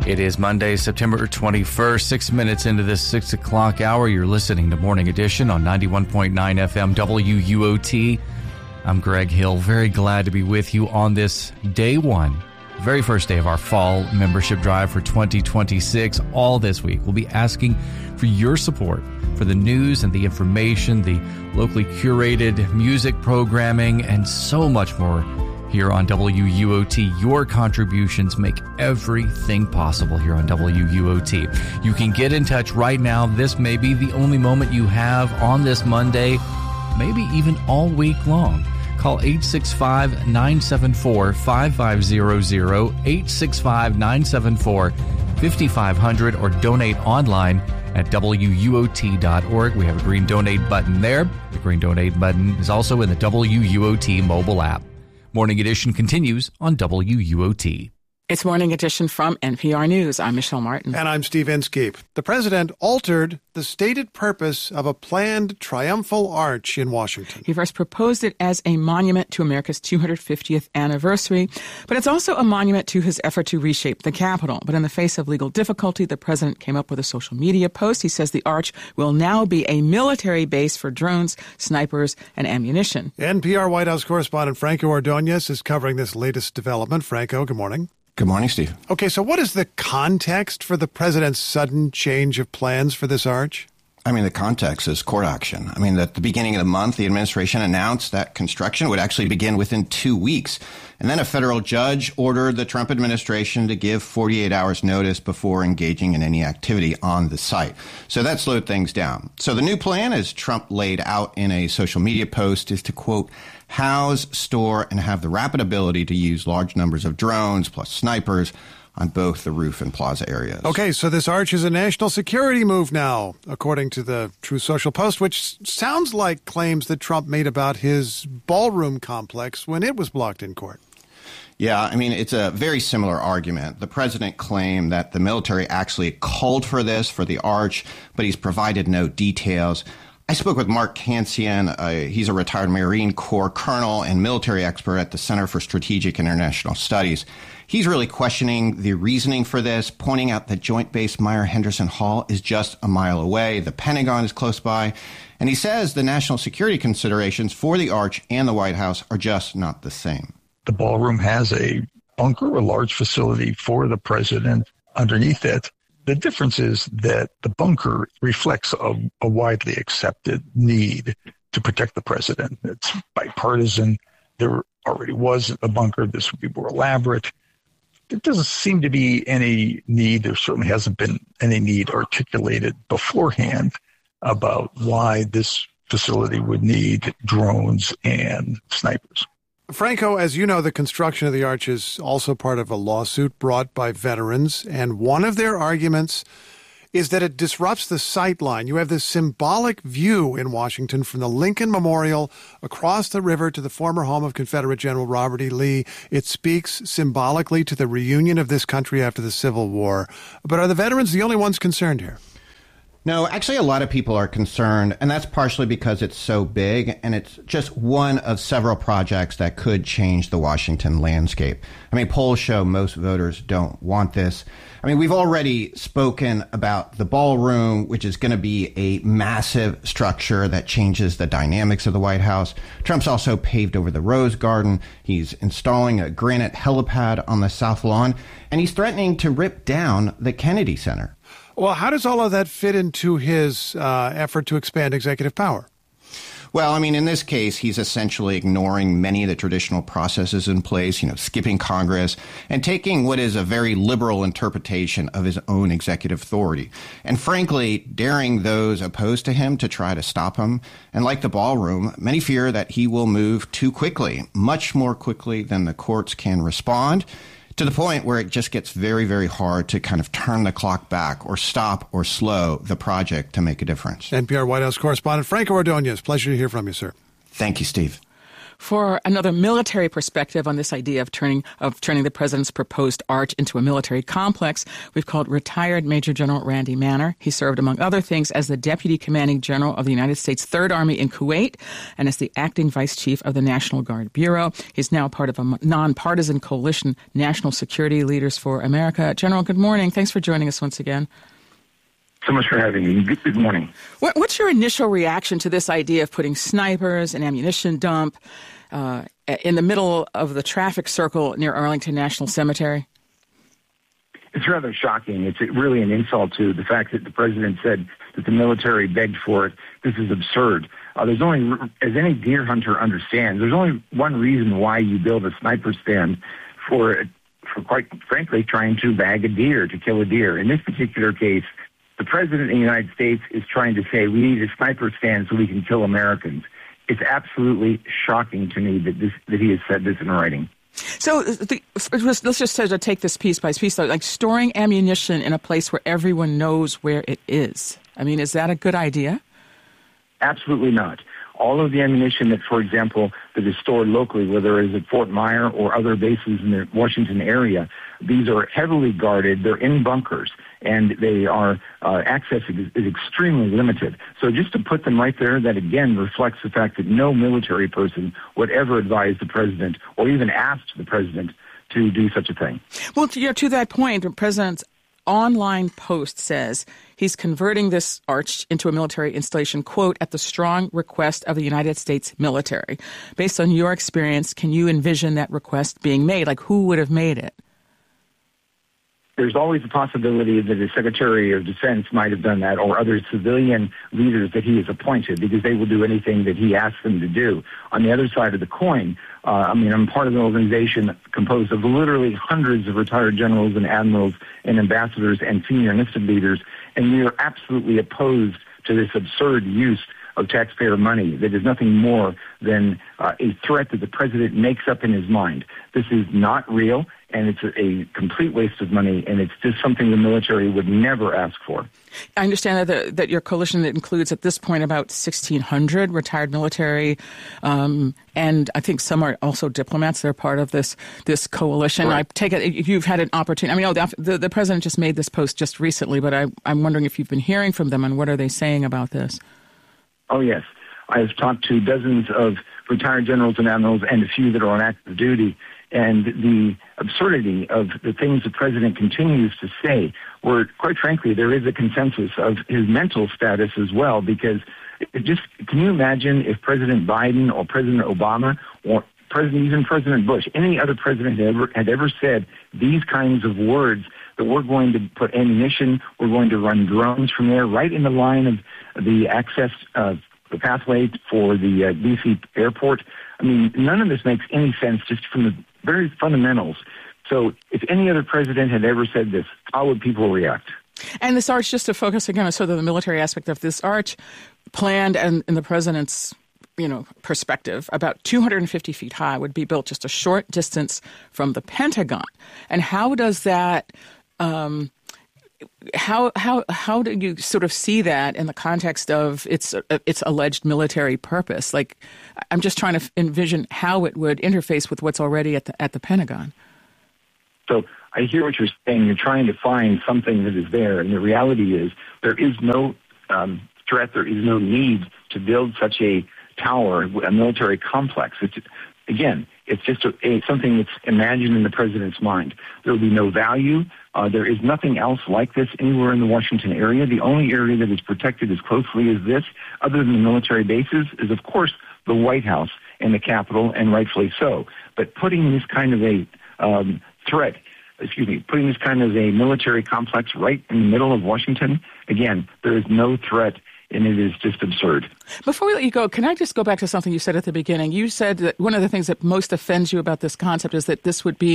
It is Monday, September 21st, 6 minutes into this 6 o'clock hour. You're listening to Morning Edition on 91.9 FM WUOT. I'm Greg Hill. Very glad to be with you on this day one, very first day of our fall membership drive for 2026. All this week, we'll be asking for your support for the news and the information, the locally curated music programming, and so much more here on WUOT. Your contributions make everything possible here on WUOT. You can get in touch right now. This may be the only moment you have on this Monday, maybe even all week long. Call 865-974-5500, 865-974-5500, or donate online at WUOT.org. We have a green donate button there. The green donate button is also in the WUOT mobile app. Morning Edition continues on WUOT. It's Morning Edition from NPR News. I'm Michelle Martin. And I'm Steve Inskeep. The president altered the stated purpose of a planned triumphal arch in Washington. He first proposed it as a monument to America's 250th anniversary, but it's also a monument to his effort to reshape the Capitol. But in the face of legal difficulty, the president came up with a social media post. He says the arch will now be a military base for drones, snipers, and ammunition. NPR White House correspondent Franco Ordonez is covering this latest development. Franco, good morning. Good morning, Steve. Okay, so what is the context for the president's sudden change of plans for this arch? I mean, the context is court action. I mean, at the beginning of the month, the administration announced that construction would actually begin within 2 weeks. And then a federal judge ordered the Trump administration to give 48 hours notice before engaging in any activity on the site. So that slowed things down. So the new plan, as Trump laid out in a social media post, is to, quote, house, store, and have the rapid ability to use large numbers of drones plus snipers on both the roof and plaza areas. Okay, so this arch is a national security move now, according to the True Social Post, which sounds like claims that Trump made about his ballroom complex when it was blocked in court. Yeah, I mean, it's a very similar argument. The president claimed that the military actually called for this, for the arch, but he's provided no details. I spoke with Mark Cancian. He's a retired Marine Corps colonel and military expert at the Center for Strategic International Studies. He's really questioning the reasoning for this, pointing out that Joint Base Meier-Henderson Hall is just a mile away. The Pentagon is close by. And he says the national security considerations for the arch and the White House are just not the same. The ballroom has a bunker, a large facility for the president underneath it. The difference is that the bunker reflects a widely accepted need to protect the president. It's bipartisan. There already was a bunker. This would be more elaborate. There doesn't seem to be any need. There certainly hasn't been any need articulated beforehand about why this facility would need drones and snipers. Franco, as you know, the construction of the arch is also part of a lawsuit brought by veterans, and one of their arguments is that it disrupts the sight line. You have this symbolic view in Washington from the Lincoln Memorial across the river to the former home of Confederate General Robert E. Lee. It speaks symbolically to the reunion of this country after the Civil War. But are the veterans the only ones concerned here? No, actually, a lot of people are concerned, and that's partially because it's so big, and it's just one of several projects that could change the Washington landscape. I mean, polls show most voters don't want this. I mean, we've already spoken about the ballroom, which is going to be a massive structure that changes the dynamics of the White House. Trump's also paved over the Rose Garden. He's installing a granite helipad on the South Lawn, and he's threatening to rip down the Kennedy Center. Well, how does all of that fit into his effort to expand executive power? Well, I mean, in this case, he's essentially ignoring many of the traditional processes in place, skipping Congress and taking what is a very liberal interpretation of his own executive authority. And frankly, daring those opposed to him to try to stop him. And like the ballroom, many fear that he will move too quickly, much more quickly than the courts can respond, to the point where it just gets very, very hard to kind of turn the clock back or stop or slow the project to make a difference. NPR White House correspondent Franco Ordonez. Pleasure to hear from you, sir. Thank you, Steve. for another military perspective on this idea of turning the president's proposed arch into a military complex, we've called retired Major General Randy Manner. He served, among other things, as the Deputy Commanding General of the United States Third Army in Kuwait and as the acting Vice Chief of the National Guard Bureau. He's now part of a nonpartisan coalition, National Security Leaders for America. General, good morning. Thanks for joining us once again. So much for having me. Good morning. What's your initial reaction to this idea of putting snipers and ammunition dump in the middle of the traffic circle near Arlington National Cemetery? It's rather shocking. It's really an insult to the fact that the president said that the military begged for it. This is absurd. There's only, as any deer hunter understands, there's only one reason why you build a sniper stand for quite frankly, trying to bag a deer, to kill a deer. In this particular case, the president of the United States is trying to say we need a sniper stand so we can kill Americans. It's absolutely shocking to me that he has said this in writing. So let's just sort of take this piece by piece, like storing ammunition in a place where everyone knows where it is. I mean, is that a good idea? Absolutely not. All of the ammunition that, for example, that is stored locally, whether it is at Fort Myer or other bases in the Washington area, these are heavily guarded. They're in bunkers, and they are access is extremely limited. So just to put them right there, that again reflects the fact that no military person would ever advise the president or even ask the president to do such a thing. Well, to that point, the president's online post says he's converting this arch into a military installation, quote, at the strong request of the United States military. Based on your experience, can you envision that request being made? Like, who would have made it? There's always a possibility that the Secretary of Defense might have done that, or other civilian leaders that he has appointed, because they will do anything that he asks them to do. On the other side of the coin, I'm part of an organization composed of literally hundreds of retired generals and admirals and ambassadors and senior enlisted leaders, and we are absolutely opposed to this absurd use of taxpayer money that is nothing more than a threat that the president makes up in his mind. This is not real, and it's a complete waste of money, and it's just something the military would never ask for. I understand that your coalition includes at this point about 1,600 retired military, and I think some are also diplomats. They're part of this coalition. Right. I take it you've had an opportunity. I mean, the president just made this post just recently, but I'm wondering if you've been hearing from them and what are they saying about this? Oh, yes. I've talked to dozens of retired generals and admirals and a few that are on active duty, and the absurdity of the things the president continues to say, where, quite frankly, there is a consensus of his mental status as well, because can you imagine if President Biden or President Obama or even President Bush, any other president had ever said these kinds of words, that we're going to put ammunition, we're going to run drones from there right in the line of the access the pathway for the D.C. airport. I mean, none of this makes any sense just from the very fundamentals. So if any other president had ever said this, how would people react? And this arch, just to focus again on sort of the military aspect of this arch, planned and in the president's perspective, about 250 feet high, would be built just a short distance from the Pentagon. And how does that how do you sort of see that in the context of its alleged military purpose? Like, I'm just trying to envision how it would interface with what's already at the Pentagon. So I hear what you're saying. You're trying to find something that is there, and the reality is there is no threat. There is no need to build such a tower, a military complex. It's just something that's imagined in the president's mind. There will be no value. There is nothing else like this anywhere in the Washington area. The only area that is protected as closely as this, other than the military bases, is, of course, the White House and the Capitol, and rightfully so. But putting this kind of a putting this kind of a military complex right in the middle of Washington, again, there is no threat, and it is just absurd. Before we let you go, can I just go back to something you said at the beginning? You said that one of the things that most offends you about this concept is that this would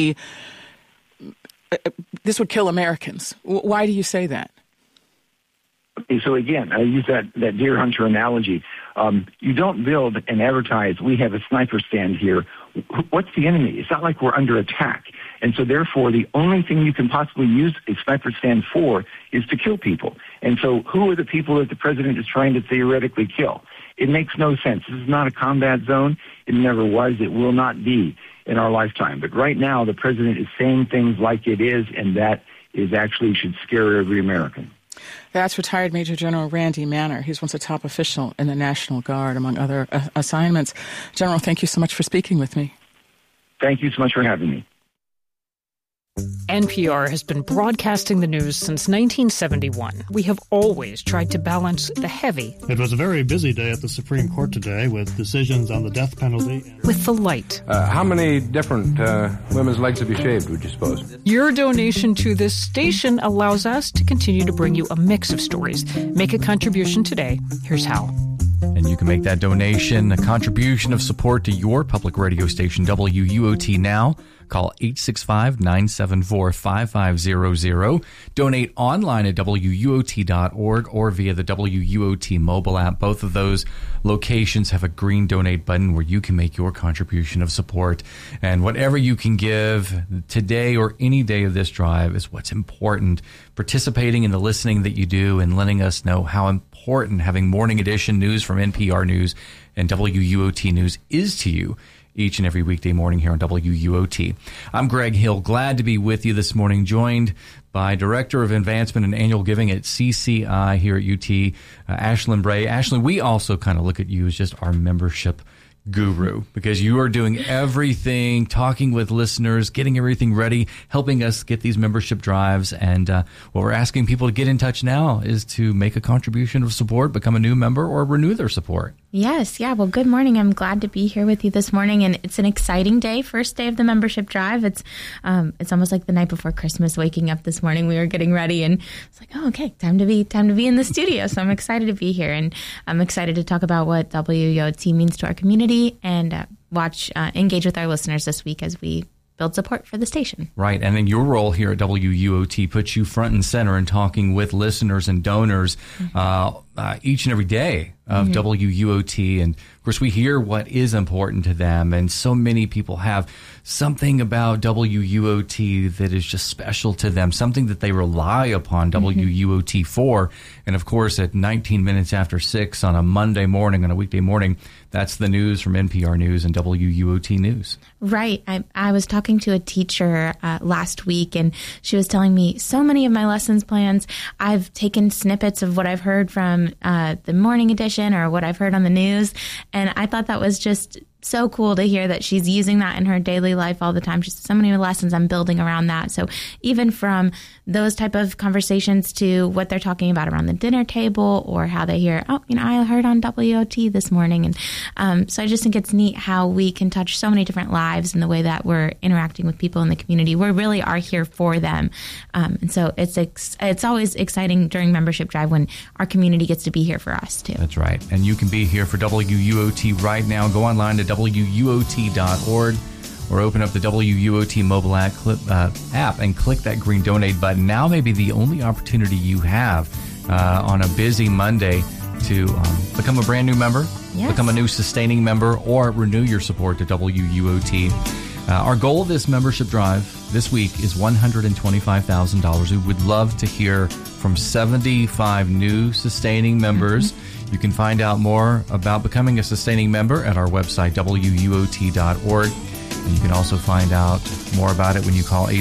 kill Americans. Why do you say that? Okay, so again, I use that deer hunter analogy. You don't build and advertise, we have a sniper stand here. What's the enemy? It's not like we're under attack. And so therefore, the only thing you can possibly use a sniper stand for is to kill people. And so who are the people that the president is trying to theoretically kill? It makes no sense. This is not a combat zone. It never was. It will not be in our lifetime. But right now, the president is saying things like it is, and that is actually should scare every American. That's retired Major General Randy Manner. He's once a top official in the National Guard, among other assignments. General, thank you so much for speaking with me. Thank you so much for having me. NPR has been broadcasting the news since 1971. We have always tried to balance the heavy. It was a very busy day at the Supreme Court today with decisions on the death penalty. With the light. How many different women's legs have you shaved, would you suppose? Your donation to this station allows us to continue to bring you a mix of stories. Make a contribution today. Here's how. And you can make that donation, a contribution of support to your public radio station, WUOT Now. Call 865-974-5500. Donate online at WUOT.org or via the WUOT mobile app. Both of those locations have a green donate button where you can make your contribution of support. And whatever you can give today or any day of this drive is what's important. Participating in the listening that you do and letting us know how important having Morning Edition news from NPR News and WUOT News is to you each and every weekday morning here on WUOT. I'm Greg Hill. Glad to be with you this morning, joined by Director of Advancement and Annual Giving at CCI here at UT, Ashlyn Bray. Ashlyn, we also kind of look at you as just our membership guru, because you are doing everything, talking with listeners, getting everything ready, helping us get these membership drives. And what we're asking people to get in touch now is to make a contribution of support, become a new member, or renew their support. Yes. Yeah. Well, good morning. I'm glad to be here with you this morning. And it's an exciting day. First day of the membership drive. It's almost like the night before Christmas, waking up this morning. We were getting ready and it's like, oh, okay, time to be in the studio. So I'm excited to be here. And I'm excited to talk about what WUOT means to our community and engage with our listeners this week as we build support for the station. Right. And then your role here at WUOT puts you front and center in talking with listeners and donors each and every day of WUOT. And of course, we hear what is important to them. And so many people have something about WUOT that is just special to them, something that they rely upon WUOT for. And of course, at 19 minutes after 6 on a Monday morning, on a weekday morning, that's the news from NPR News and WUOT News. Right. I was talking to a teacher last week, and she was telling me so many of my lessons plans, I've taken snippets of what I've heard from the morning edition or what I've heard on the news. And I thought that was just so cool to hear that she's using that in her daily life all the time. Just so many lessons I'm building around that. So even from those type of conversations to what they're talking about around the dinner table, or how they hear, I heard on WOT this morning. And so I just think it's neat how we can touch so many different lives in the way that we're interacting with people in the community. We really are here for them. And so it's always exciting during membership drive when our community gets to be here for us too. That's right. And you can be here for WUOT right now. Go online to WUOT.org or open up the WUOT mobile app and click that green donate button. Now may be the only opportunity you have on a busy Monday to become a brand new member, become a new sustaining member, or renew your support to WUOT. Our goal of this membership drive this week is $125,000. We would love to hear from 75 new sustaining members. You can find out more about becoming a sustaining member at our website, WUOT.org. And you can also find out more about it when you call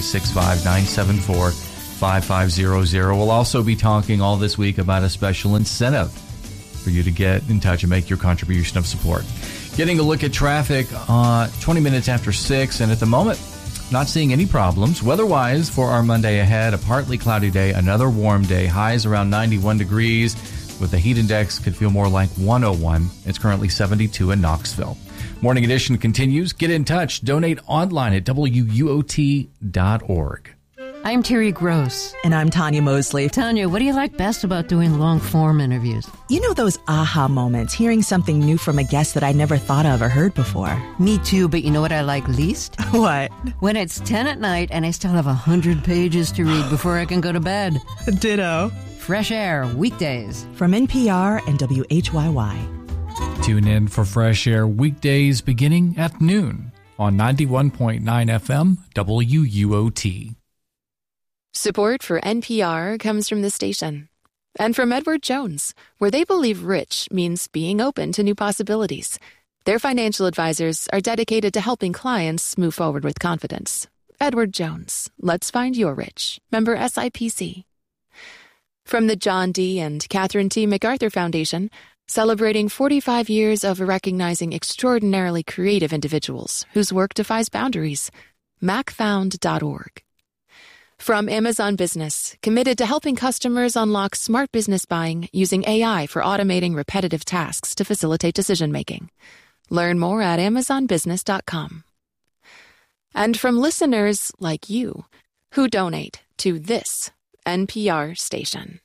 865-974-5500. We'll also be talking all this week about a special incentive for you to get in touch and make your contribution of support. Getting a look at traffic 20 minutes after 6, and at the moment, not seeing any problems. Weather-wise for our Monday ahead, a partly cloudy day, another warm day, highs around 91 degrees. With the heat index, could feel more like 101. It's currently 72 in Knoxville. Morning Edition continues. Get in touch. Donate online at WUOT.org. I'm Terry Gross. And I'm Tanya Mosley. Tanya, what do you like best about doing long-form interviews? You know those aha moments, hearing something new from a guest that I never thought of or heard before. Me too, but you know what I like least? What? When it's 10 at night and I still have 100 pages to read before I can go to bed. Ditto. Fresh Air, weekdays. From NPR and WHYY. Tune in for Fresh Air weekdays beginning at noon on 91.9 FM WUOT. Support for NPR comes from the station And from Edward Jones, where they believe rich means being open to new possibilities. Their financial advisors are dedicated to helping clients move forward with confidence. Edward Jones, let's find your rich. Member SIPC. From the John D. and Catherine T. MacArthur Foundation, celebrating 45 years of recognizing extraordinarily creative individuals whose work defies boundaries. macfound.org. From Amazon Business, committed to helping customers unlock smart business buying using AI for automating repetitive tasks to facilitate decision-making. Learn more at amazonbusiness.com. And from listeners like you, who donate to this NPR station.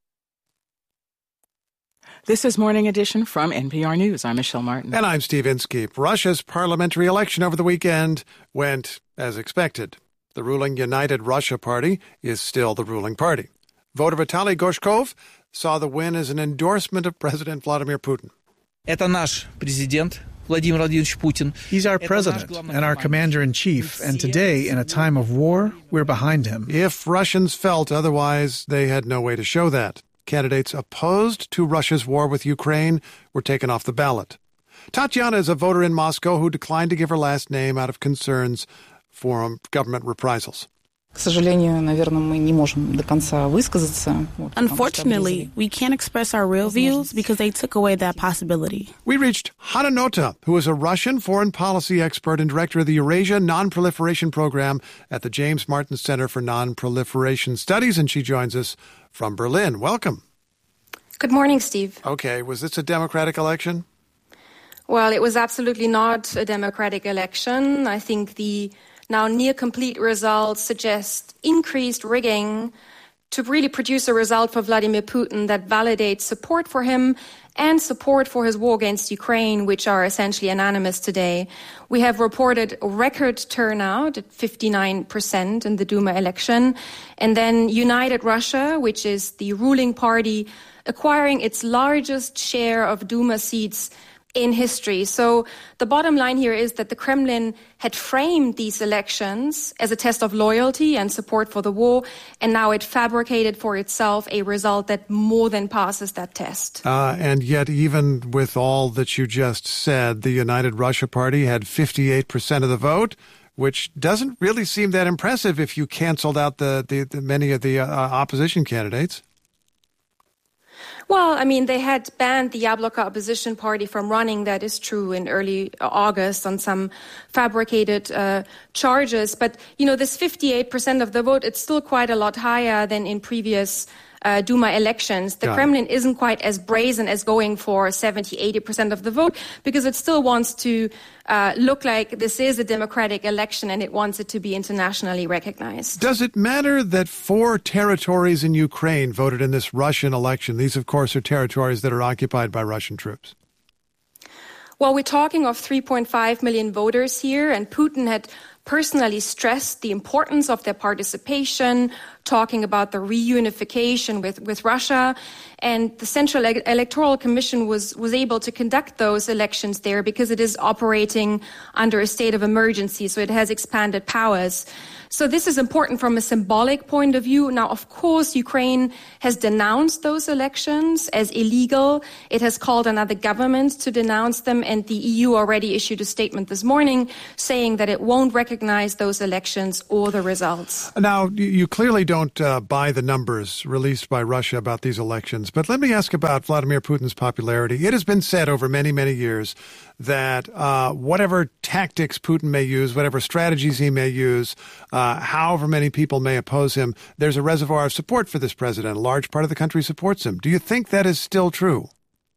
This is Morning Edition from NPR News. I'm Michelle Martin. And I'm Steve Inskeep. Russia's parliamentary election over the weekend went as expected. The ruling United Russia Party is still the ruling party. Voter Vitaly Gorshkov saw the win as an endorsement of President Vladimir Putin. Это наш президент Vladimir Vladimirovich Putin. He's our president and our commander-in-chief, and today, in a time of war, we're behind him. If Russians felt otherwise, they had no way to show that. Candidates opposed to Russia's war with Ukraine were taken off the ballot. Tatiana is a voter in Moscow who declined to give her last name out of concerns for government reprisals. Unfortunately, we can't express our real views because they took away that possibility. We reached Hanna Nota, who is a Russian foreign policy expert and director of the Eurasia Non-Proliferation Program at the James Martin Center for Non-Proliferation Studies, and she joins us from Berlin. Welcome. Good morning, Steve. Okay, was this a democratic election? Well, it was absolutely not a democratic election. I think the now near-complete results suggest increased rigging to really produce a result for Vladimir Putin that validates support for him and support for his war against Ukraine, which are essentially unanimous today. We have reported a record turnout at 59% in the Duma election. And then United Russia, which is the ruling party, acquiring its largest share of Duma seats in history. So the bottom line here is that the Kremlin had framed these elections as a test of loyalty and support for the war, and now it fabricated for itself a result that more than passes that test. And yet, even with all that you just said, the United Russia Party had 58% of the vote, which doesn't really seem that impressive if you canceled out the many of the opposition candidates. Well, I mean, they had banned the Yabloko opposition party from running, that is true, in early August on some fabricated charges. But, you know, this 58% of the vote, it's still quite a lot higher than in previous Duma elections. The Kremlin isn't quite as brazen as going for 70, 80% of the vote because it still wants to look like this is a democratic election and it wants it to be internationally recognized. Does it matter that 4 territories in Ukraine voted in this Russian election? These, of course, are territories that are occupied by Russian troops. Well, we're talking of 3.5 million voters here, and Putin had personally stressed the importance of their participation, talking about the reunification with Russia. And the Central Electoral Commission was able to conduct those elections there because it is operating under a state of emergency, so it has expanded powers. So this is important from a symbolic point of view. Now, of course, Ukraine has denounced those elections as illegal. It has called on other governments to denounce them, and the EU already issued a statement this morning saying that it won't recognize those elections or the results. Now, you clearly don't buy the numbers released by Russia about these elections, but let me ask about Vladimir Putin's popularity. It has been said over many, many years that whatever tactics Putin may use, whatever strategies he may use, however many people may oppose him, there's a reservoir of support for this president. A large part of the country supports him. Do you think that is still true?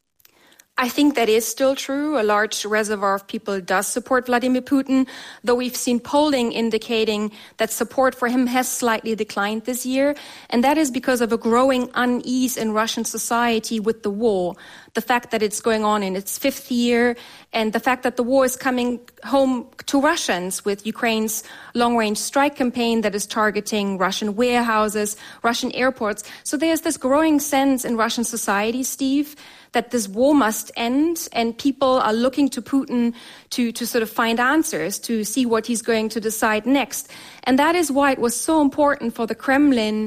I think that is still true. A large reservoir of people does support Vladimir Putin, though we've seen polling indicating that support for him has slightly declined this year. And that is because of a growing unease in Russian society with the war. The fact that it's going on in its 5th year, and the fact that the war is coming home to Russians with Ukraine's long-range strike campaign that is targeting Russian warehouses, Russian airports. So there's this growing sense in Russian society, Steve, that this war must end, and people are looking to Putin to sort of find answers, to see what he's going to decide next. And that is why it was so important for the Kremlin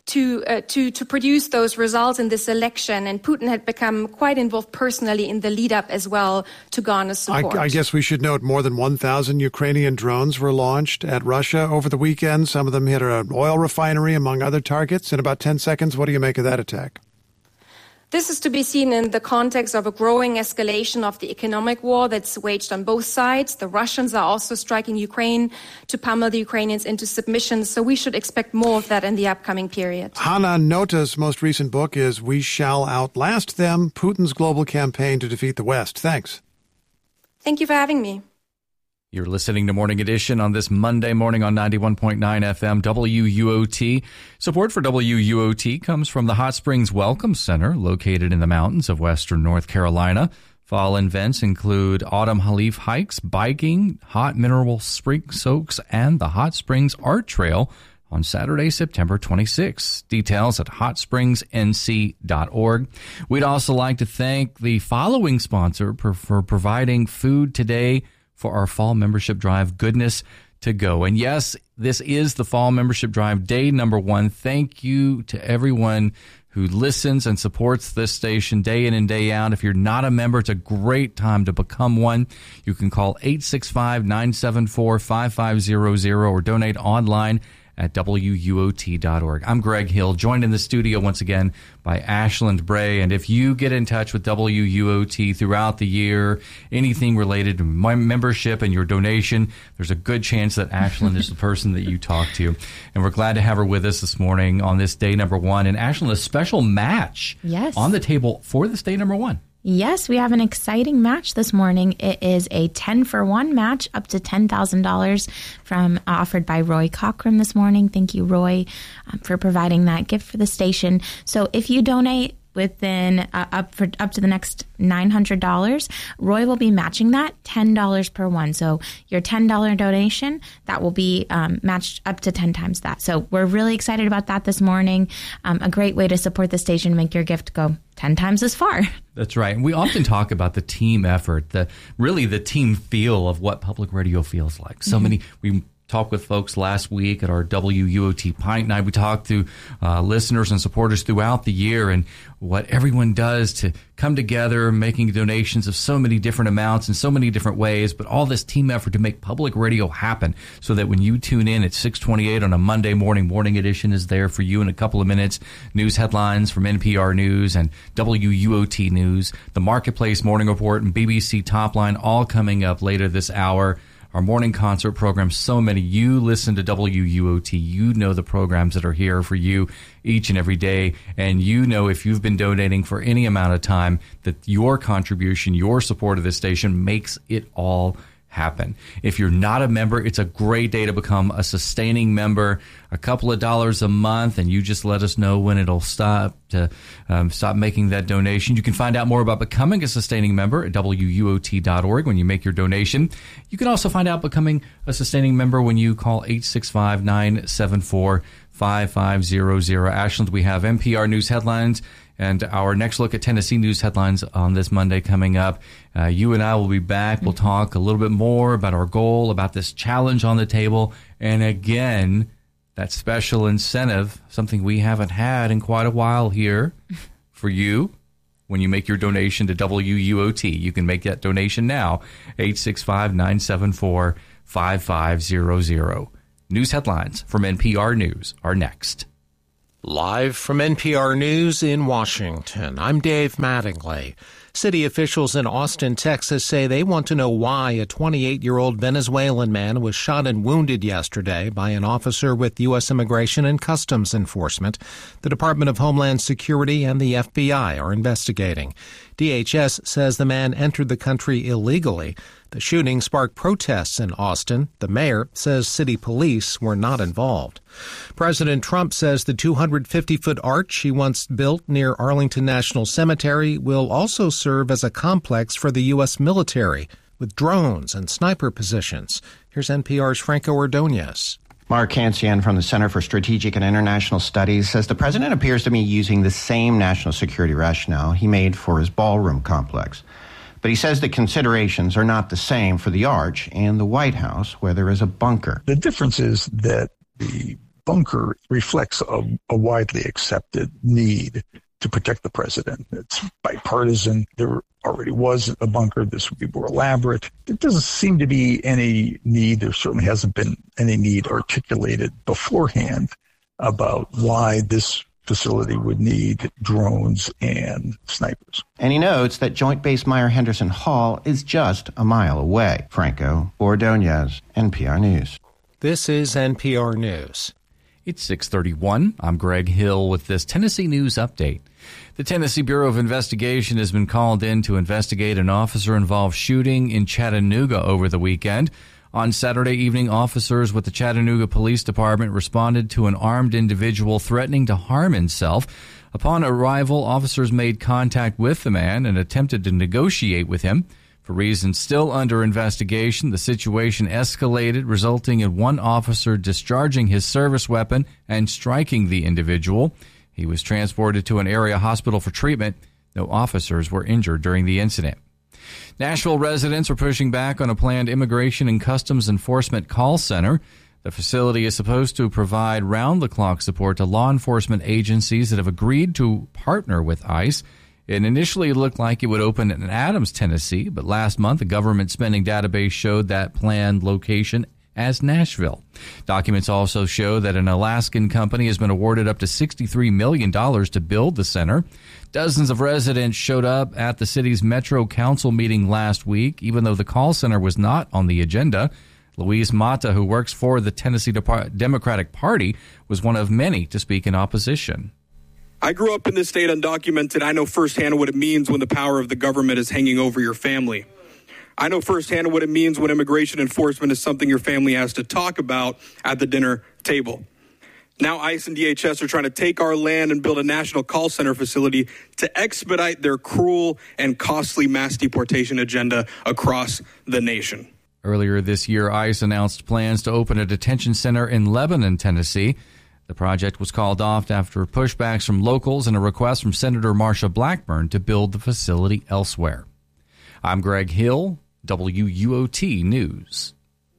to produce those results in this election. And Putin had become quite involved personally in the lead up as well to garner support. I guess we should note more than 1,000 Ukrainian drones were launched at Russia over the weekend. Some of them hit an oil refinery, among other targets. In about 10 seconds, what do you make of that attack? This is to be seen in the context of a growing escalation of the economic war that's waged on both sides. The Russians are also striking Ukraine to pummel the Ukrainians into submission, so we should expect more of that in the upcoming period. Hanna Nota's most recent book is We Shall Outlast Them, Putin's Global Campaign to Defeat the West. Thanks. Thank you for having me. You're listening to Morning Edition on this Monday morning on 91.9 FM WUOT. Support for WUOT comes from the Hot Springs Welcome Center, located in the mountains of western North Carolina. Fall events include autumn leaf hikes, biking, hot mineral spring soaks, and the Hot Springs Art Trail on Saturday, September 26. Details at hotspringsnc.org. We'd also like to thank the following sponsor for providing food today for our fall membership drive, Goodness to Go. And yes, this is the fall membership drive, day number 1. Thank you to everyone who listens and supports this station day in and day out. If you're not a member, it's a great time to become one. You can call 865-974-5500 or donate online at WUOT.org. I'm Greg Hill, joined in the studio once again by Ashland Bray. And if you get in touch with WUOT throughout the year, anything related to my membership and your donation, there's a good chance that Ashland is the person that you talk to. And we're glad to have her with us this morning on this day number 1. And Ashland, a special match on the table for this day number 1. Yes, we have an exciting match this morning. It is a 10-for-1 match, up to $10,000 from offered by Roy Cochran this morning. Thank you, Roy, for providing that gift for the station. So if you donate within up to the next $900, Roy will be matching that $10 per one. So your $10 donation, that will be matched up to 10 times that. So we're really excited about that this morning. A great way to support the station, make your gift go 10 times as far. That's right. And we often talk about the team effort, the team feel of what public radio feels like. So many, we talked with folks last week at our WUOT Pint Night. We talked to listeners and supporters throughout the year and what everyone does to come together, making donations of so many different amounts in so many different ways, but all this team effort to make public radio happen so that when you tune in at 6:28 on a Monday morning, Morning Edition is there for you in a couple of minutes. News headlines from NPR News and WUOT News, the Marketplace Morning Report, and BBC Top Line, all coming up later this hour. Our morning concert program, so many. You listen to WUOT. You know the programs that are here for you each and every day. And you know if you've been donating for any amount of time that your contribution, your support of this station makes it all happen. If you're not a member, it's a great day to become a sustaining member. A couple of dollars a month, and you just let us know when it'll stop to stop making that donation. You can find out more about becoming a sustaining member at WUOT.org when you make your donation. You can also find out becoming a sustaining member when you call 865-974-5500. Ashland, we have NPR News headlines and our next look at Tennessee news headlines on this Monday coming up. You and I will be back. We'll talk a little bit more about our goal, about this challenge on the table, and again, that special incentive, something we haven't had in quite a while here for you. When you make your donation to WUOT, you can make that donation now, 865-974-5500. News headlines from NPR News are next. Live from NPR News in Washington, I'm Dave Mattingly. City officials in Austin, Texas say they want to know why a 28-year-old Venezuelan man was shot and wounded yesterday by an officer with U.S. Immigration and Customs Enforcement. The Department of Homeland Security and the FBI are investigating. DHS says the man entered the country illegally. The shooting sparked protests in Austin. The mayor says city police were not involved. President Trump says the 250-foot arch he once built near Arlington National Cemetery will also serve as a complex for the U.S. military with drones and sniper positions. Here's NPR's Franco Ordonez. Mark Cancian from the Center for Strategic and International Studies says the president appears to be using the same national security rationale he made for his ballroom complex. But he says the considerations are not the same for the arch and the White House, where there is a bunker. The difference is that the bunker reflects a widely accepted need to protect the president. It's bipartisan. There already was a bunker. This would be more elaborate. There doesn't seem to be any need. There certainly hasn't been any need articulated beforehand about why this facility would need drones and snipers. And he notes that Joint Base Meier-Henderson Hall is just a mile away. Franco Ordonez, NPR News. This is NPR News. It's 6:31. I'm Greg Hill with this Tennessee News Update. The Tennessee Bureau of Investigation has been called in to investigate an officer-involved shooting in Chattanooga over the weekend. On Saturday evening, officers with the Chattanooga Police Department responded to an armed individual threatening to harm himself. Upon arrival, officers made contact with the man and attempted to negotiate with him. For reasons still under investigation, the situation escalated, resulting in one officer discharging his service weapon and striking the individual. He was transported to an area hospital for treatment. No officers were injured during the incident. Nashville residents are pushing back on a planned Immigration and Customs Enforcement call center. The facility is supposed to provide round-the-clock support to law enforcement agencies that have agreed to partner with ICE. It initially looked like it would open in Adams, Tennessee, but last month a government spending database showed that planned location as Nashville. Documents also show that an Alaskan company has been awarded up to $63 million to build the center. Dozens of residents showed up at the city's Metro Council meeting last week, even though the call center was not on the agenda. Louise Mata, who works for the Tennessee Democratic Party, was one of many to speak in opposition. I grew up in this state undocumented. I know firsthand what it means when the power of the government is hanging over your family. I know firsthand what it means when immigration enforcement is something your family has to talk about at the dinner table. Now ICE and DHS are trying to take our land and build a national call center facility to expedite their cruel and costly mass deportation agenda across the nation. Earlier this year, ICE announced plans to open a detention center in Lebanon, Tennessee. The project was called off after pushbacks from locals and a request from Senator Marsha Blackburn to build the facility elsewhere. I'm Greg Hill, WUOT News.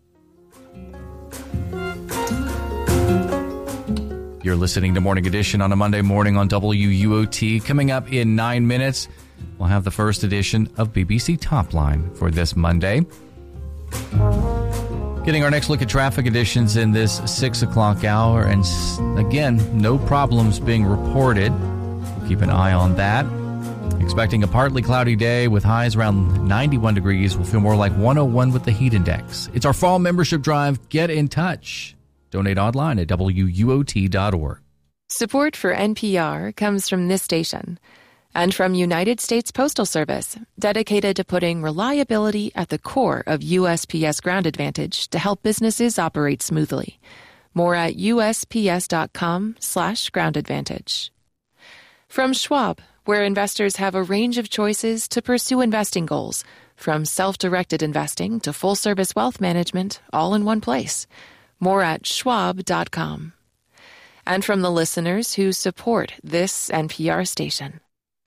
You're listening to Morning Edition on a Monday morning on WUOT. Coming up in 9 minutes, we'll have the first edition of BBC Top Line for this Monday. Getting our next look at traffic conditions in this 6 o'clock hour. And again, no problems being reported. Keep an eye on that. Expecting a partly cloudy day with highs around 91 degrees. We'll feel more like 101 with the heat index. It's our fall membership drive. Get in touch. Donate online at WUOT.org. Support for NPR comes from this station and from United States Postal Service, dedicated to putting reliability at the core of USPS Ground Advantage to help businesses operate smoothly. More at USPS.com/Ground Advantage. From Schwab, where investors have a range of choices to pursue investing goals, from self-directed investing to full-service wealth management, all in one place. More at schwab.com. And from the listeners who support this NPR station.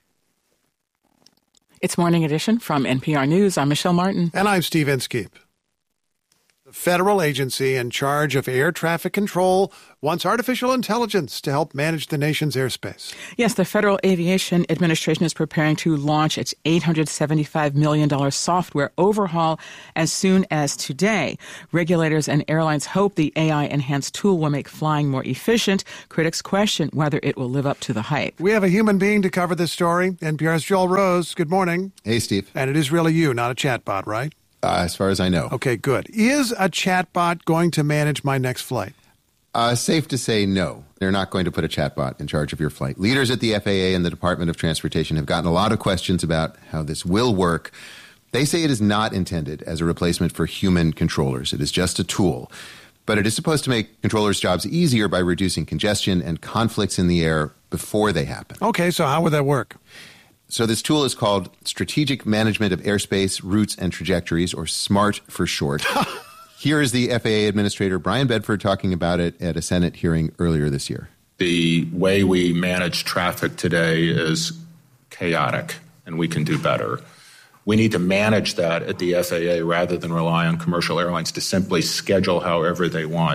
It's Morning Edition from NPR News. I'm Michelle Martin. And I'm Steve Inskeep. The federal agency in charge of air traffic control wants artificial intelligence to help manage the nation's airspace. Yes, the Federal Aviation Administration is preparing to launch its $875 million software overhaul as soon as today. Regulators and airlines hope the AI-enhanced tool will make flying more efficient. Critics question whether it will live up to the hype. We have a human being to cover this story. NPR's Joel Rose. Good morning. Hey, Steve. And it is really you, not a chatbot, right? As far as I know. Okay, good. Is a chatbot going to manage my next flight? Safe to say no. They're not going to put a chatbot in charge of your flight. Leaders at the FAA and the Department of Transportation have gotten a lot of questions about how this will work. They say it is not intended as a replacement for human controllers. It is just a tool. But it is supposed to make controllers' jobs easier by reducing congestion and conflicts in the air before they happen. Okay, so how would that work? So this tool is called Strategic Management of Airspace, Routes, and Trajectories, or SMART for short. Here is the FAA Administrator Brian Bedford talking about it at a Senate hearing earlier this year. The way we manage traffic today is chaotic, and we can do better. We need to manage that at the FAA rather than rely on commercial airlines to simply schedule however they want.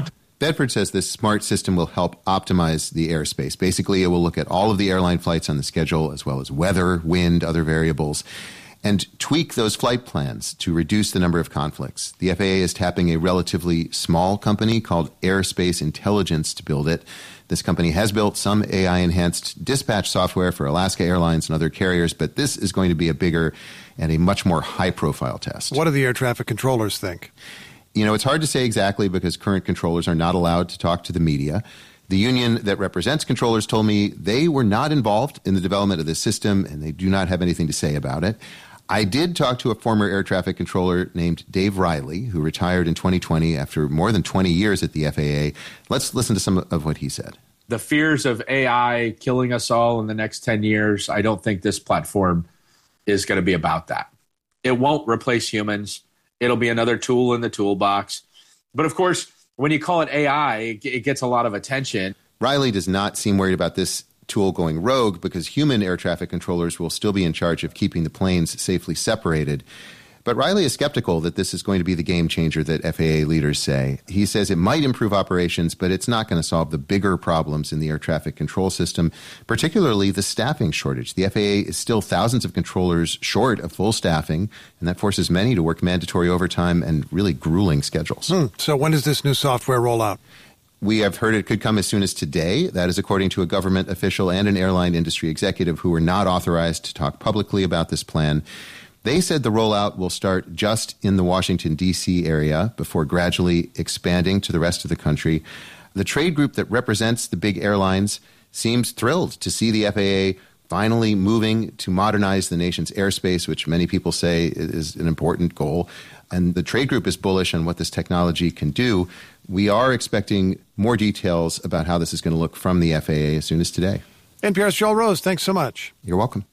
Bedford says this smart system will help optimize the airspace. Basically, it will look at all of the airline flights on the schedule, as well as weather, wind, other variables, and tweak those flight plans to reduce the number of conflicts. The FAA is tapping a relatively small company called Airspace Intelligence to build it. This company has built some AI-enhanced dispatch software for Alaska Airlines and other carriers, but this is going to be a bigger and a much more high-profile test. What do the air traffic controllers think? You know, it's hard to say exactly because current controllers are not allowed to talk to the media. The union that represents controllers told me they were not involved in the development of this system, and they do not have anything to say about it. I did talk to a former air traffic controller named Dave Riley, who retired in 2020 after more than 20 years at the FAA. Let's listen to some of what he said. The fears of AI killing us all in the next 10 years, I don't think this platform is going to be about that. It won't replace humans. It'll be another tool in the toolbox. But of course, when you call it AI, it gets a lot of attention. Riley does not seem worried about this tool going rogue because human air traffic controllers will still be in charge of keeping the planes safely separated. But Riley is skeptical that this is going to be the game changer that FAA leaders say. He says it might improve operations, but it's not going to solve the bigger problems in the air traffic control system, particularly the staffing shortage. The FAA is still thousands of controllers short of full staffing, and that forces many to work mandatory overtime and really grueling schedules. So when does this new software roll out? We have heard it could come as soon as today. That is according to a government official and an airline industry executive who were not authorized to talk publicly about this plan. They said the rollout will start just in the Washington, D.C. area before gradually expanding to the rest of the country. The trade group that represents the big airlines seems thrilled to see the FAA finally moving to modernize the nation's airspace, which many people say is an important goal. And the trade group is bullish on what this technology can do. We are expecting more details about how this is going to look from the FAA as soon as today. NPR's Joel Rose, thanks so much. You're welcome.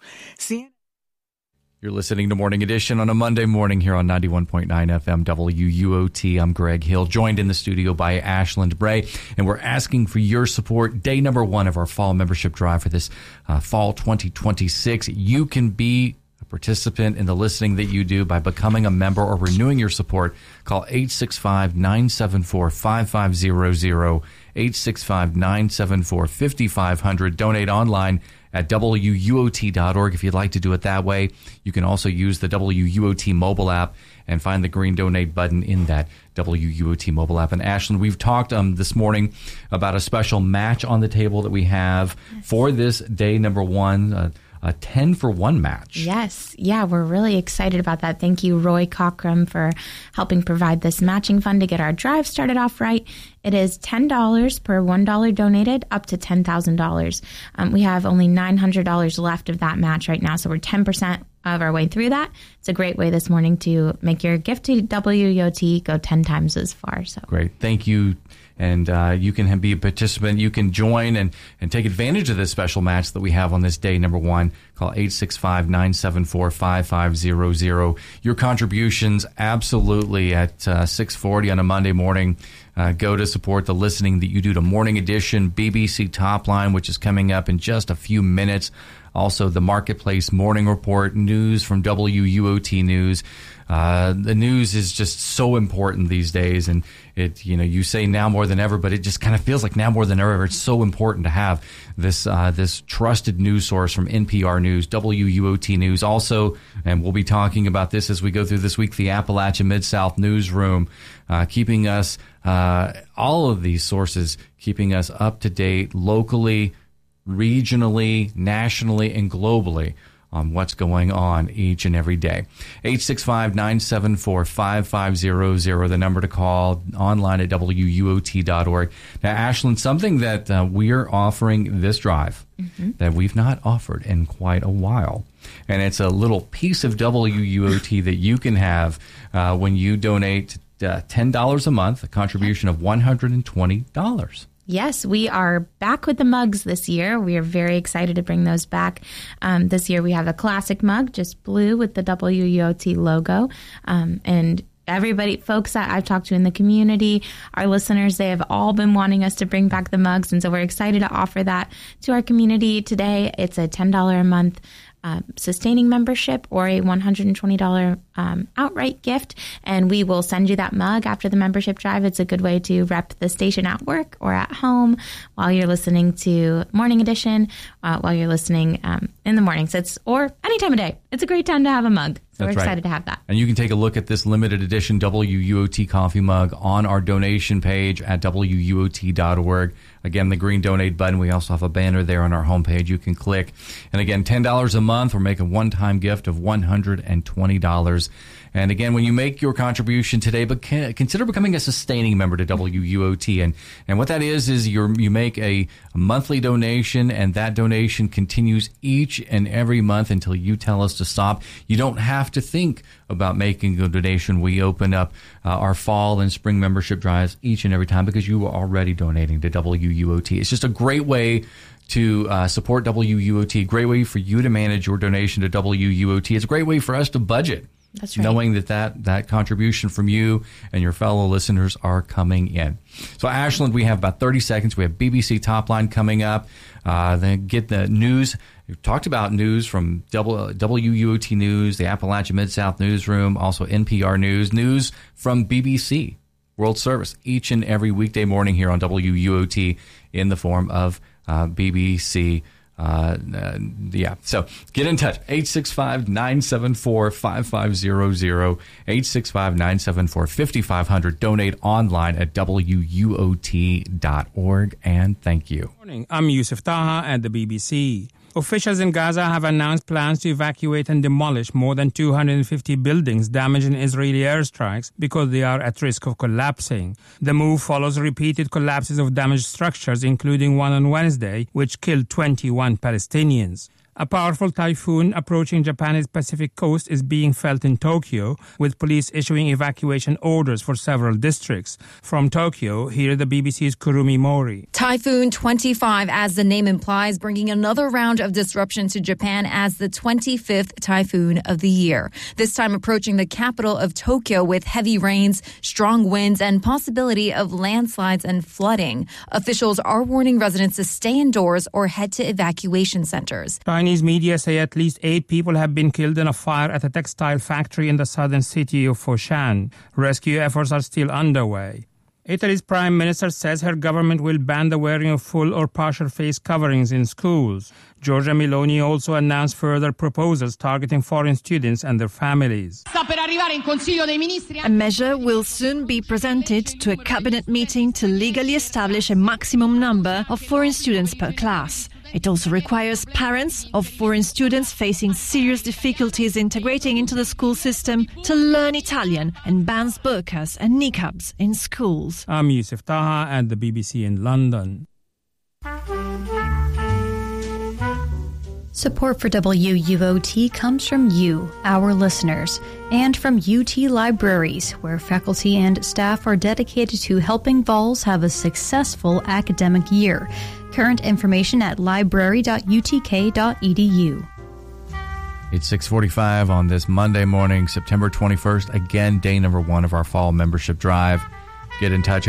You're listening to Morning Edition on a Monday morning here on 91.9 FM WUOT. I'm Greg Hill, joined in the studio by Ashland Bray, and we're asking for your support. Day number 1 of our fall membership drive for this fall 2026. You can be a participant in the listening that you do by becoming a member or renewing your support. Call 865-974-5500, 865-974-5500. Donate online at WUOT.org if you'd like to do it that way. You can also use the WUOT mobile app and find the green donate button in that WUOT mobile app. And Ashland, we've talked this morning about a special match on the table that we have for this day number 1, a 10-for-1 match. Yes. Yeah, we're really excited about that. Thank you, Roy Cockrum, for helping provide this matching fund to get our drive started off right. It is $10 per $1 donated, up to $10,000. We have only $900 left of that match right now, so we're 10% of our way through that. It's a great way this morning to make your gift to WUOT go 10 times as far. So great. Thank you. And you can be a participant. You can join and take advantage of this special match that we have on this day number 1. Call 865-974-5500. Your contributions absolutely at 6:40 on a Monday morning go to support the listening that you do to Morning Edition, BBC Top Line, which is coming up in just a few minutes. Also, the Marketplace Morning Report, news from WUOT News. The news is just so important these days, and you say now more than ever, but it just kind of feels like now more than ever. It's so important to have this trusted news source from NPR News, WUOT News. Also, and we'll be talking about this as we go through this week, the Appalachia Mid-South Newsroom, keeping us, all of these sources, keeping us up to date locally, regionally, nationally, and globally on what's going on each and every day. 865-974-5500, the number to call, online at WUOT.org. Now, Ashland, something that we are offering this drive that we've not offered in quite a while, and it's a little piece of WUOT that you can have when you donate $10 a month, a contribution of $120. Yes, we are back with the mugs this year. We are very excited to bring those back. This year we have a classic mug, just blue with the WUOT logo. And everybody, folks that I've talked to in the community, our listeners, they have all been wanting us to bring back the mugs. And so we're excited to offer that to our community today. It's a $10 a month sustaining membership or a $120 outright gift, and we will send you that mug after the membership drive. It's a good way to rep the station at work or at home while you're listening to Morning Edition, while you're listening in the mornings. Or any time of day. It's a great time to have a mug. So we're excited to have that. And you can take a look at this limited edition WUOT coffee mug on our donation page at WUOT.org. Again, the green donate button. We also have a banner there on our homepage you can click. And again, $10 a month or make a one-time gift of $120. And again, when you make your contribution today, but consider becoming a sustaining member to WUOT. And what that is you make a monthly donation, and that donation continues each and every month until you tell us to stop. You don't have to think about making a donation. We open up our fall and spring membership drives each and every time because you are already donating to WUOT. It's just a great way to support WUOT, a great way for you to manage your donation to WUOT. It's a great way for us to budget. That's right. Knowing that contribution from you and your fellow listeners are coming in. So, Ashland, we have about 30 seconds. We have BBC Top Line coming up. Then get the news. We've talked about news from WUOT News, the Appalachia Mid-South Newsroom, also NPR News from BBC World Service each and every weekday morning here on WUOT in the form of BBC. So get in touch. 865-974-5500, 865-974-5500. Donate online at WUOT.org. And thank you. Morning. I'm Yusuf Taha at the BBC. Officials in Gaza have announced plans to evacuate and demolish more than 250 buildings damaged in Israeli airstrikes because they are at risk of collapsing. The move follows repeated collapses of damaged structures, including one on Wednesday, which killed 21 Palestinians. A powerful typhoon approaching Japan's Pacific coast is being felt in Tokyo, with police issuing evacuation orders for several districts. From Tokyo, here the BBC's Kurumi Mori. Typhoon 25, as the name implies, bringing another round of disruption to Japan as the 25th typhoon of the year. This time approaching the capital of Tokyo with heavy rains, strong winds, and possibility of landslides and flooding. Officials are warning residents to stay indoors or head to evacuation centers. Chinese media say at least 8 people have been killed in a fire at a textile factory in the southern city of Foshan. Rescue efforts are still underway. Italy's prime minister says her government will ban the wearing of full or partial face coverings in schools. Giorgia Meloni also announced further proposals targeting foreign students and their families. A measure will soon be presented to a cabinet meeting to legally establish a maximum number of foreign students per class. It also requires parents of foreign students facing serious difficulties integrating into the school system to learn Italian and bans burqas and niqabs in schools. I'm Yusuf Taha at the BBC in London. Support for WUOT comes from you, our listeners, and from UT Libraries, where faculty and staff are dedicated to helping Vols have a successful academic year. Current information at library.utk.edu. It's 6:45 on this Monday morning, September 21st. Again, day number 1 of our fall membership drive. Get in touch,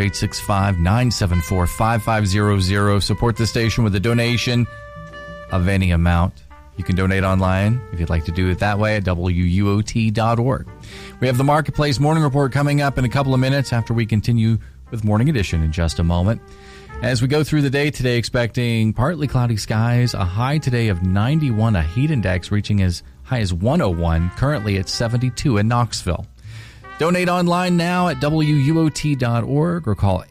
865-974-5500. Support the station with a donation of any amount. You can donate online if you'd like to do it that way at WUOT.org. We have the Marketplace Morning Report coming up in a couple of minutes after we continue with Morning Edition in just a moment. As we go through the day today, expecting partly cloudy skies, a high today of 91, a heat index reaching as high as 101, currently at 72 in Knoxville. Donate online now at WUOT.org or call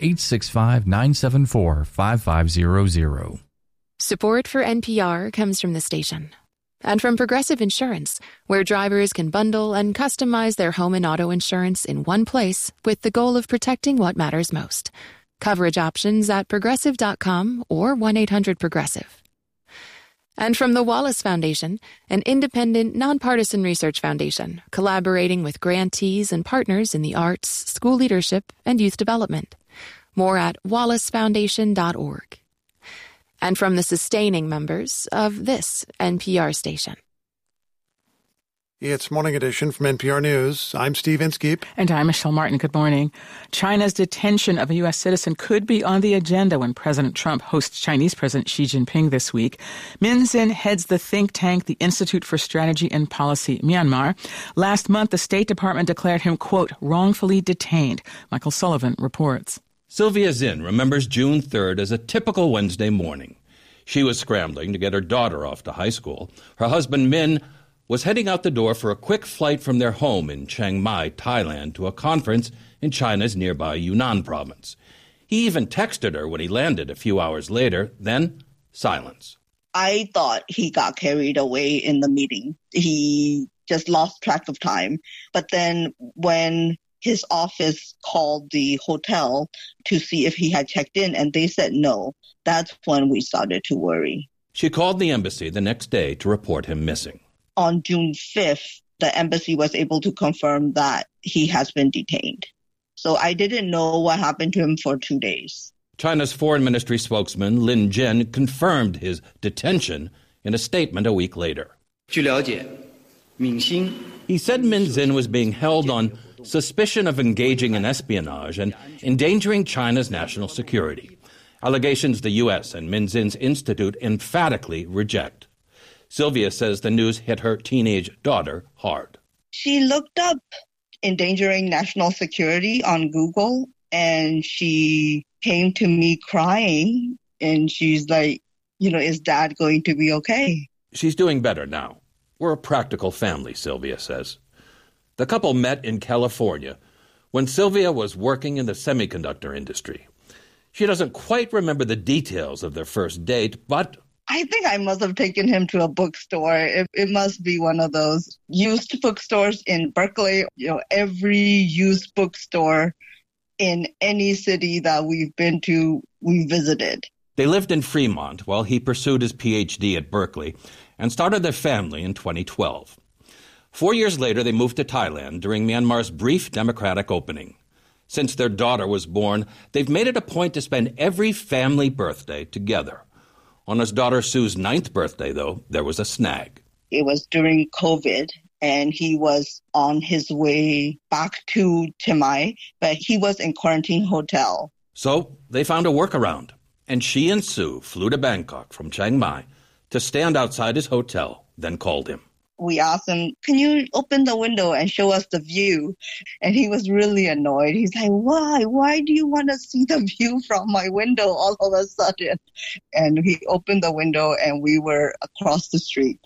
865-974-5500. Support for NPR comes from the station and from Progressive Insurance, where drivers can bundle and customize their home and auto insurance in one place with the goal of protecting what matters most. Coverage options at Progressive.com or 1-800-PROGRESSIVE. And from the Wallace Foundation, an independent, nonpartisan research foundation collaborating with grantees and partners in the arts, school leadership, and youth development. More at wallacefoundation.org. And from the sustaining members of this NPR station. It's Morning Edition from NPR News. I'm Steve Inskeep. And I'm Michelle Martin. Good morning. China's detention of a U.S. citizen could be on the agenda when President Trump hosts Chinese President Xi Jinping this week. Min Zin heads the think tank, the Institute for Strategy and Policy, Myanmar. Last month, the State Department declared him, quote, wrongfully detained. Michael Sullivan reports. Sylvia Zinn remembers June 3rd as a typical Wednesday morning. She was scrambling to get her daughter off to high school. Her husband, Min, was heading out the door for a quick flight from their home in Chiang Mai, Thailand, to a conference in China's nearby Yunnan province. He even texted her when he landed a few hours later. Then, silence. I thought he got carried away in the meeting. He just lost track of time. But then when his office called the hotel to see if he had checked in, and they said no, that's when we started to worry. She called the embassy the next day to report him missing. On June 5th, the embassy was able to confirm that he has been detained. So I didn't know what happened to him for 2 days. China's foreign ministry spokesman Lin Jian confirmed his detention in a statement a week later. He said Min Zin was being held on suspicion of engaging in espionage and endangering China's national security, allegations the U.S. and Min Zin's institute emphatically reject. Sylvia says the news hit her teenage daughter hard. She looked up endangering national security on Google, and she came to me crying, and she's like, is Dad going to be okay? She's doing better now. We're a practical family, Sylvia says. The couple met in California when Sylvia was working in the semiconductor industry. She doesn't quite remember the details of their first date, but I think I must have taken him to a bookstore. It must be one of those used bookstores in Berkeley. Every used bookstore in any city that we've been to, we visited. They lived in Fremont while he pursued his Ph.D. at Berkeley and started their family in 2012. 4 years later, they moved to Thailand during Myanmar's brief democratic opening. Since their daughter was born, they've made it a point to spend every family birthday together. On his daughter Sue's 9th birthday, though, there was a snag. It was during COVID, and he was on his way back to Chiang Mai, but he was in quarantine hotel. So they found a workaround, and she and Sue flew to Bangkok from Chiang Mai to stand outside his hotel, then called him. We asked him, can you open the window and show us the view? And he was really annoyed. He's like, why? Why do you want to see the view from my window all of a sudden? And he opened the window and we were across the street.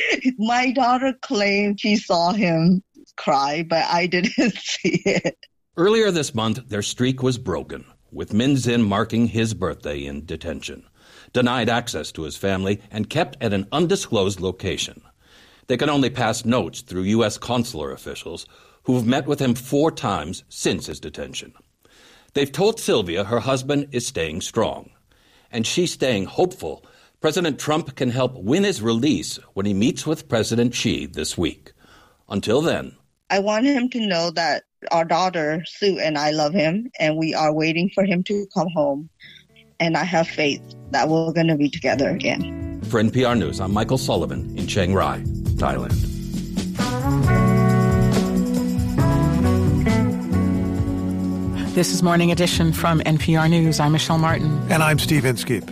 My daughter claimed she saw him cry, but I didn't see it. Earlier this month, their streak was broken, with Min Zin marking his birthday in detention, denied access to his family, and kept at an undisclosed location. They can only pass notes through U.S. consular officials who've met with him 4 times since his detention. They've told Sylvia her husband is staying strong, and she's staying hopeful President Trump can help win his release when he meets with President Xi this week. Until then, I want him to know that our daughter, Sue, and I love him, and we are waiting for him to come home. And I have faith that we're going to be together again. For NPR News, I'm Michael Sullivan in Chiang Rai, Thailand. This is Morning Edition from NPR News. I'm Michelle Martin. And I'm Steve Inskeep.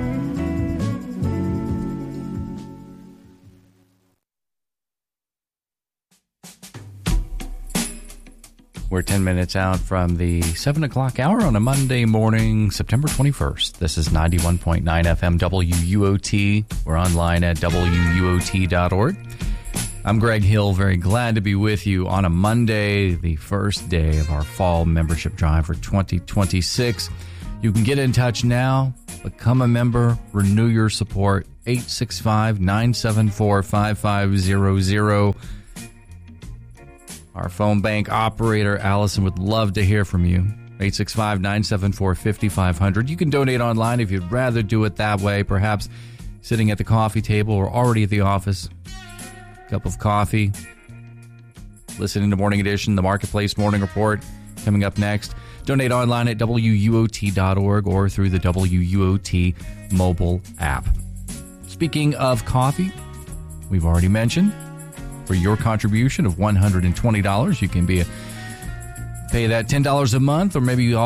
We're 10 minutes out from the 7 o'clock hour on a Monday morning, September 21st. This is 91.9 FM WUOT. We're online at WUOT.org. I'm Greg Hill, very glad to be with you on a Monday, the first day of our fall membership drive for 2026. You can get in touch now, become a member, renew your support, 865-974-5500. Our phone bank operator, Allison, would love to hear from you. 865-974-5500. You can donate online if you'd rather do it that way, perhaps sitting at the coffee table or already at the office. Cup of coffee, listening to Morning Edition, the Marketplace Morning Report coming up next. Donate online at WUOT.org or through the WUOT mobile app. Speaking of coffee, we've already mentioned For your contribution of $120, you can pay that $10 a month, or maybe you